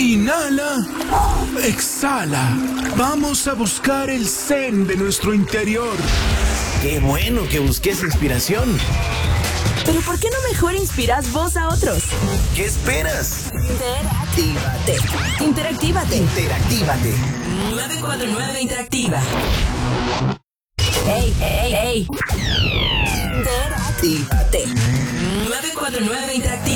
Inhala. Exhala. Vamos a buscar el zen de nuestro interior. Qué bueno que busques inspiración. Pero ¿por qué no mejor inspiras vos a otros? ¿Qué esperas? Interactívate. 949 Interactiva. Ey. Interactívate. 949 Interactiva.